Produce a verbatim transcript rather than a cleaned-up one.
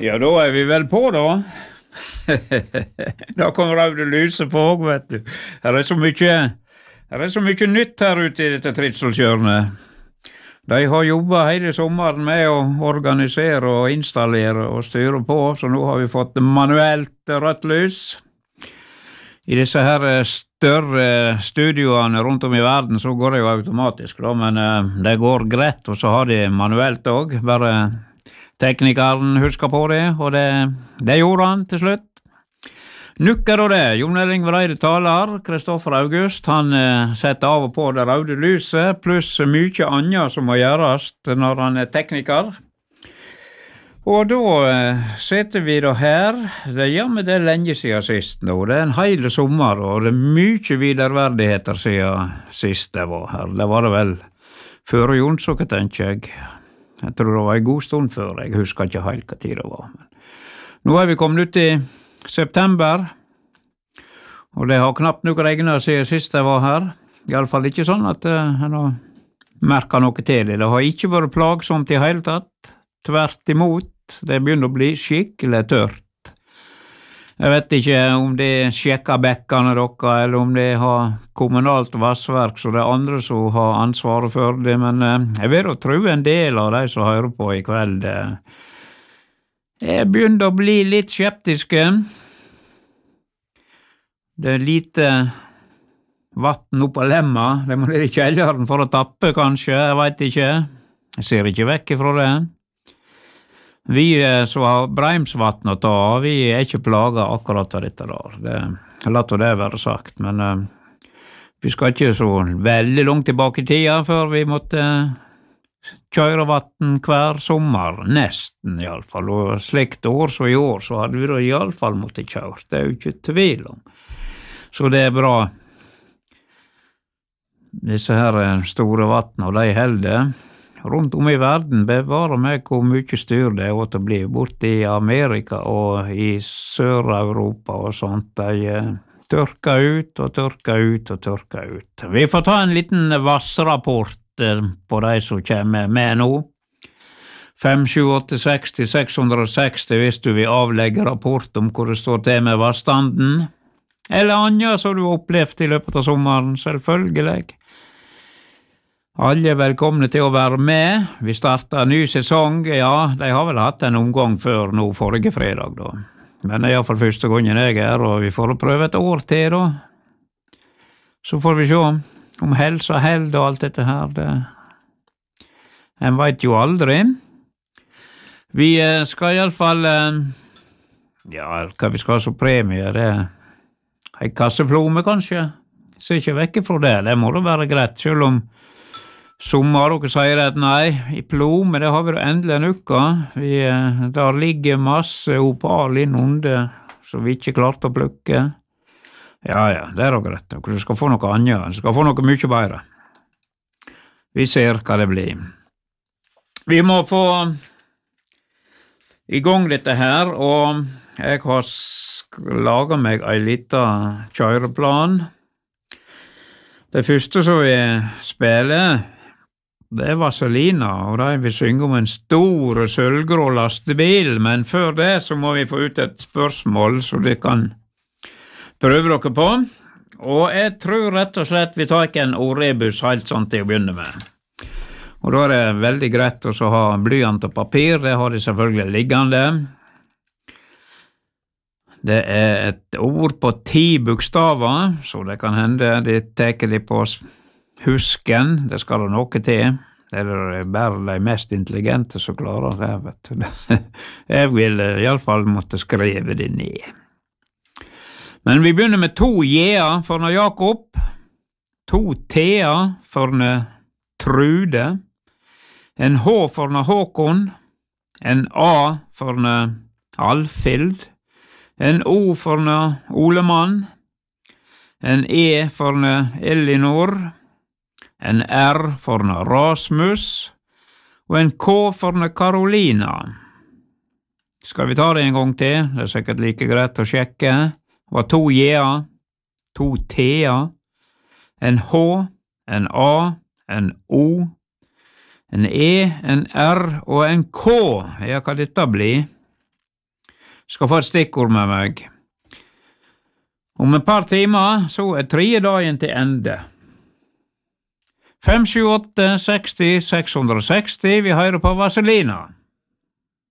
Ja, da er vi vel på, da. Da kommer Raude Lyse på òg, vet du. Her er så mye, her er så mye nytt her ute i dette Tritseltjørnet. De har jobbet hele sommeren med å organisere og installere og styre på, så nå har vi fått manuelt rødt lys. I disse her større studioene rundt om i verden så går det jo automatisk, da, men det går greit, og så har de manuelt òg. Bare teknikeren husker på det, og det, det gjorde han til slutt. Nukker og det, Jon Erling Vreide taler, Kristoffer August, han eh, setter av og på det røde lyset, pluss mye annet som må gjøres når han er tekniker. Og da eh, sitter vi da her, det gjør med det lenge siden sist nå, det er en hele sommer, og det er mye viderverdigheter siden sist det var her. Det var det vel før Jonsåker, tenker jeg. Jeg tror det var en god stund før, jeg husker ikke helt hva tid det var. Nå er vi kommet ut i september, og det har knapt nok regnet siden sist jeg var her. I alle fall ikke sånn at uh, jeg har merket noe til det. Det har ikke vært plagsomt i hele tatt. Tvert imot, det begynner å bli skikkelig tørt. Jeg vet ikke om de sjekker bekkene dere, eller om de har kommunalt vassverk, så det er andre som har ansvaret for det, men uh, jeg vil jo tro en del av de som hører på i kveld, uh, jeg begynner å bli litt skeptiske. Det er lite vatten opp av lemma. Det må være i kjelleren for å tappe, kanskje. Jeg vet ikke. Jeg ser ikke vekk fra det. Vi som har Breimsvatn å ta, vi er ikke plaget akkurat av dette der. Det, la det være sagt, men uh, vi skal ikke så veldig langt tilbake i tida før vi måtte kjøre vatten hver sommer, nesten i alle fall, og slikt år så i år, så hadde vi da i alle fall måttet kjøre, det er jo ikke tvil om. Så det er bra. Disse her store vatten, og de helder, rundt om i verden, bevarer meg hvor mye styr det er å bli borte i Amerika og i Sør-Europa og sånt, de tørker ut og tørker ut og tørker ut. Vi får ta en liten vassrapport på de som kommer med nå. fem sju åtte seks seks seks hvis du vil avlegge rapport om hvor det står til med vannstanden, eller annet som du har opplevd i løpet av sommeren, selvfølgelig. Alle er velkomne til å være med. Vi starter en ny sesong, ja, de har vel hatt en omgang før nå forrige fredag da. Men det er i hvert fall første gangen jeg er, og vi får prøve et år til da. Så får vi se om helse og held og alt dette her, det en vet jo aldri. Vi skal i alle fall, ja, hva vi skal ha som premie, det er en kasseplomme kanskje. Ser ikke vekk fra det, det må da være greit, selv om sommer dere sier at nei, i plomme, det har vi da endelig en uke. Vi, der ligger masse opal innunder, så vi ikke klarte å plukke. Ja, ja, det er da greit. Du skal få noe annet. Du skal få noe mye bedre. Vi ser hva det blir. Vi må få i gang dette her, og jeg har laget meg en liten kjøreplan. Det første som vi spiller, det er Vaselina, og da vil synge om en stor sølvgrå lastebil, men før det så må vi få ut et spørsmål, så det kan prøve dere på, og jeg tror rett og slett vi tar ikke en ordrebus helt sånn til å begynne med. Og da er det veldig greit å ha blyant og papir, det har de selvfølgelig liggende. Det er et ord på ti bokstaver, så det kan hende de teker de på husken, det skal det noe til. Det er bare de mest intelligente som klarer det, vet du. Jeg vil i alle fall måtte skrive det ned. Men vi begynner med to J-er for Jakob, to T-er for Trude, en H for Håkon, en A for Alfhild, en O for Olemann, en E for Elinor, en R for Rasmus, og en K for Karolina. Skal vi ta det en gang til? Det er sikkert like greit å sjekke. Det var to J-er, to T-er, en H, en A, en O, en E, en R og en K. Ja, hva dette blir? skal få et stikkord med meg. Om et par timer så er tredje dagen til ende. fem sju åtte seksti seks hundre og seksti, vi hører på Vazelina.